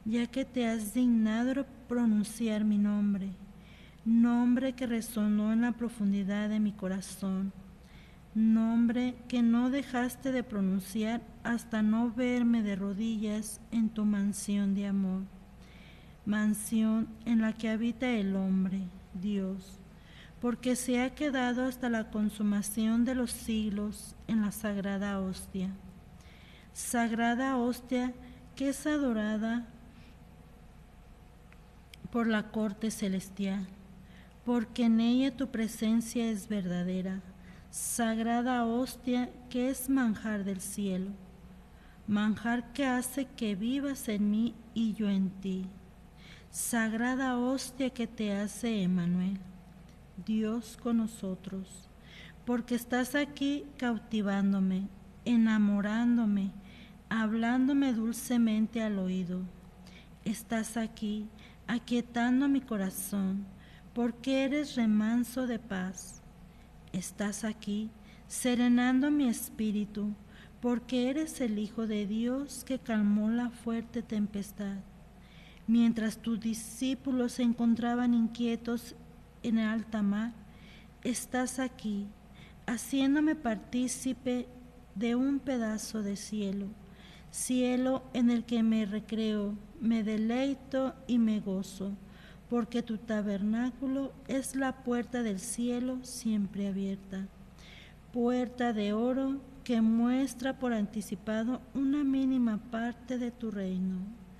ya que te has dignado pronunciar mi nombre, nombre que resonó en la profundidad de mi corazón, nombre que no dejaste de pronunciar hasta no verme de rodillas en tu mansión de amor, mansión en la que habita el hombre, Dios, porque se ha quedado hasta la consumación de los siglos en la sagrada hostia que es adorada por la corte celestial, porque en ella tu presencia es verdadera, sagrada hostia que es manjar del cielo, manjar que hace que vivas en mí y yo en ti, sagrada hostia que te hace Emmanuel, Dios con nosotros, porque estás aquí cautivándome, enamorándome, hablándome dulcemente al oído. Estás aquí aquietando mi corazón, porque eres remanso de paz. Estás aquí serenando mi espíritu, porque eres el Hijo de Dios que calmó la fuerte tempestad. Mientras tus discípulos se encontraban inquietos en alta mar, estás aquí, haciéndome partícipe de un pedazo de cielo, cielo en el que me recreo, me deleito y me gozo, porque tu tabernáculo es la puerta del cielo siempre abierta, puerta de oro que muestra por anticipado una mínima parte de tu reino.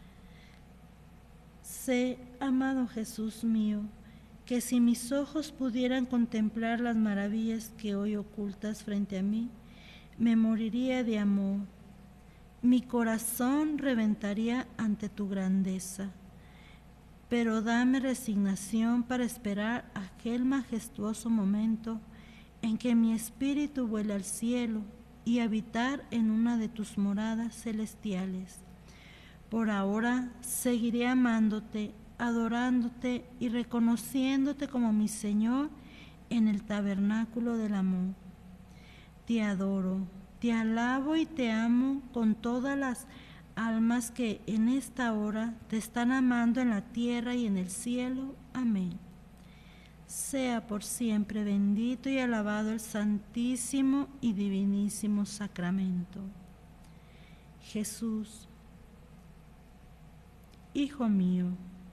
Sé, amado Jesús mío, que si mis ojos pudieran contemplar las maravillas que hoy ocultas frente a mí, me moriría de amor. Mi corazón reventaría ante tu grandeza, pero dame resignación para esperar aquel majestuoso momento en que mi espíritu vuele al cielo y habitar en una de tus moradas celestiales. Por ahora seguiré amándote, adorándote y reconociéndote como mi Señor en el tabernáculo del amor. Te adoro, te alabo y te amo con todas las almas que en esta hora te están amando en la tierra y en el cielo. Amén. Sea por siempre bendito y alabado el santísimo y divinísimo sacramento. Jesús, Hijo mío,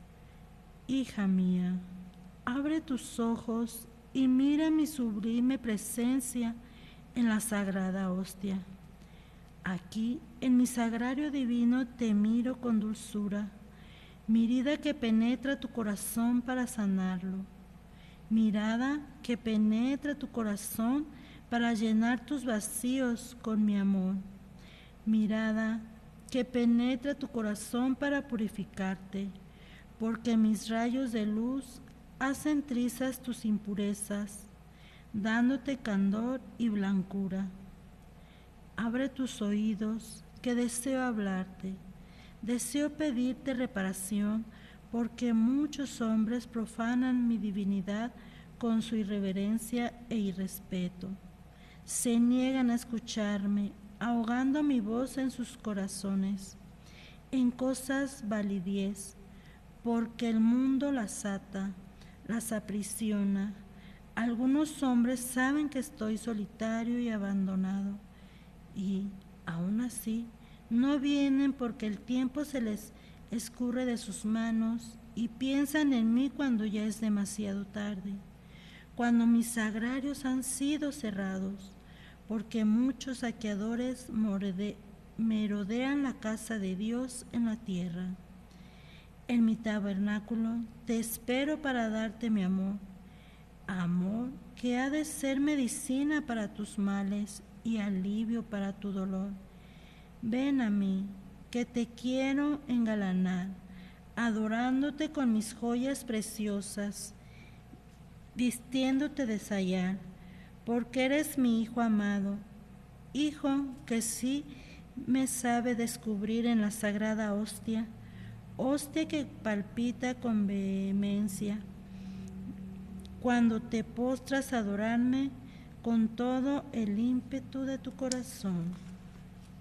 hija mía, abre tus ojos y mira mi sublime presencia en la sagrada hostia. Aquí, en mi sagrario divino, te miro con dulzura, mirada que penetra tu corazón para sanarlo, mirada que penetra tu corazón para llenar tus vacíos con mi amor, mirada que penetra tu corazón para purificarte, porque mis rayos de luz hacen trizas tus impurezas, dándote candor y blancura. Abre tus oídos, que deseo hablarte, deseo pedirte reparación, porque muchos hombres profanan mi divinidad con su irreverencia e irrespeto. Se niegan a escucharme, ahogando mi voz en sus corazones, en cosas validies, porque el mundo las ata, las aprisiona. Algunos hombres saben que estoy solitario y abandonado, y, aún así, no vienen porque el tiempo se les escurre de sus manos y piensan en mí cuando ya es demasiado tarde, cuando mis sagrarios han sido cerrados, porque muchos saqueadores merodean la casa de Dios en la tierra. En mi tabernáculo te espero para darte mi amor, amor que ha de ser medicina para tus males y alivio para tu dolor. Ven a mí, que te quiero engalanar, adorándote con mis joyas preciosas, vistiéndote de sayar, porque eres mi hijo amado, hijo que sí me sabe descubrir en la sagrada hostia, hostia que palpita con vehemencia, cuando te postras a adorarme con todo el ímpetu de tu corazón.